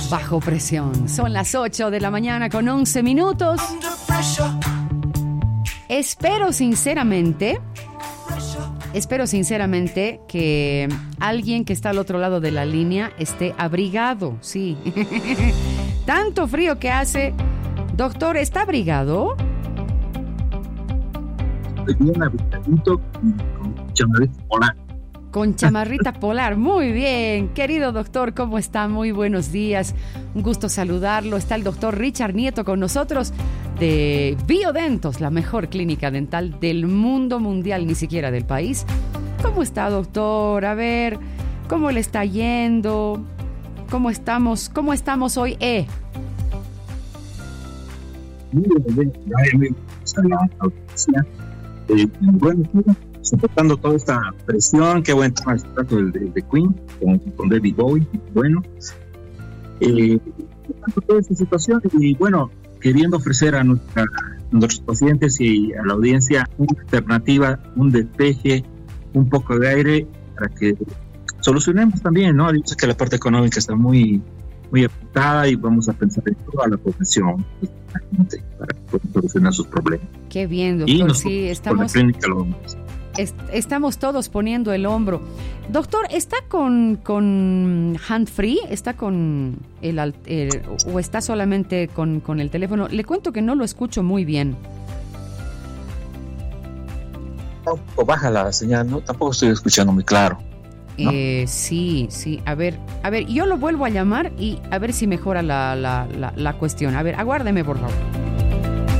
Bajo presión. Son las 8 de la mañana con 11 minutos. Espero sinceramente que alguien que está al otro lado de la línea esté abrigado, sí. Tanto frío que hace. Doctor, ¿está abrigado? Bien abrigadito con chamarrita polar. Con chamarrita polar, muy bien. Querido doctor, ¿cómo está? Muy buenos días. Un gusto saludarlo. Está el doctor Richard Nieto con nosotros de Biodentos, la mejor clínica dental del mundo mundial, ni siquiera del país. ¿Cómo está, doctor? A ver, ¿cómo le está yendo? ¿Cómo estamos hoy? Muy bien. Bueno, soportando toda esta presión. Qué buen tema el trato de Queen con David Bowie. Bueno, toda esta situación y bueno, queriendo ofrecer a nuestros pacientes y a la audiencia una alternativa, un despeje, un poco de aire para que solucionemos también, ¿no? Dice que la parte económica está muy apretada y vamos a pensar en toda la profesión para poder solucionar sus problemas. Qué bien, doctor. Y nosotros, sí, estamos todos poniendo el hombro. Doctor, ¿está con hand free? ¿Está con o está solamente con el teléfono? Le cuento que no lo escucho muy bien. O baja la señal, ¿no? Tampoco estoy escuchando muy claro, ¿no? Sí. A ver, yo lo vuelvo a llamar y a ver si mejora la cuestión. A ver, aguárdeme, por favor.